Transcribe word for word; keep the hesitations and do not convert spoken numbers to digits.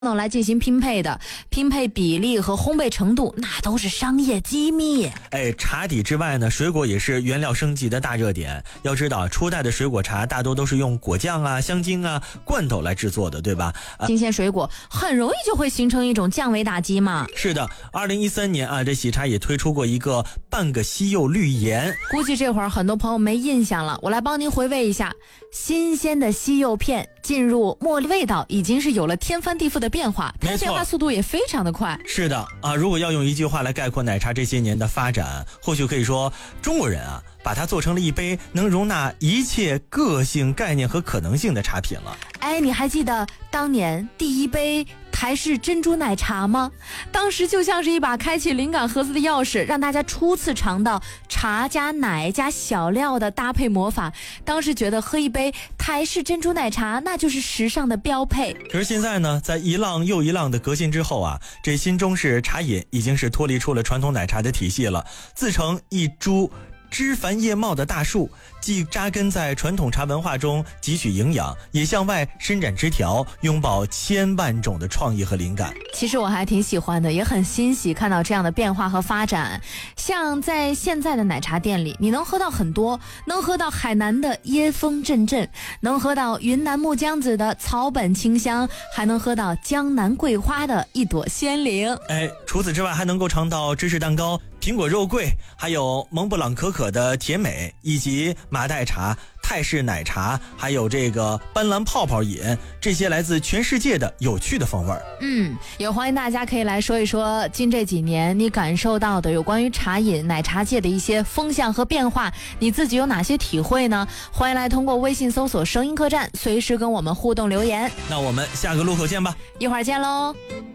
来进行拼配的，拼配比例和烘焙程度那都是商业机密。 哎，茶底之外呢，水果也是原料升级的大热点。要知道，初代的水果茶大多都是用果酱啊、香精啊、罐头来制作的，对吧？ 啊、新鲜水果很容易就会形成一种降维打击嘛。 是的，二零一三年啊，这喜茶也推出过一个半个西柚绿盐， 估计这会儿很多朋友没印象了，我来帮您回味一下。新鲜的西柚片进入茉莉味道已经是有了天翻地覆的变化，它变化速度也非常的快。 是的啊，如果要用一句话来概括奶茶这些年的发展，或许可以说中国人啊把它做成了一杯能容纳一切个性概念和可能性的茶品了。 哎，你还记得当年第一杯台式珍珠奶茶吗？当时就像是一把开启灵感盒子的钥匙，让大家初次尝到茶加奶加小料的搭配魔法。当时觉得喝一杯台式珍珠奶茶那就是时尚的标配。 可是现在呢，在一浪又一浪的革新之后啊，这新中式茶饮已经是脱离出了传统奶茶的体系了，自成一株枝繁叶茂的大树，既扎根在传统茶文化中汲取营养，也向外伸展枝条，拥抱千万种的创意和灵感。 其实我还挺喜欢的，也很欣喜看到这样的变化和发展。像在现在的奶茶店里，你能喝到很多，能喝到海南的椰风阵阵，能喝到云南木姜子的草本清香，还能喝到江南桂花的一朵鲜灵。 哎，除此之外还能够尝到芝士蛋糕、苹果肉桂，还有蒙布朗可可的甜美，以及马黛茶、泰式奶茶，还有这个斑斓泡泡饮，这些来自全世界的有趣的风味。 嗯，也欢迎大家可以来说一说近这几年你感受到的有关于茶饮奶茶界的一些风向和变化，你自己有哪些体会呢？欢迎来通过微信搜索声音客栈随时跟我们互动留言。 那我们下个路口见吧， 一会儿见喽。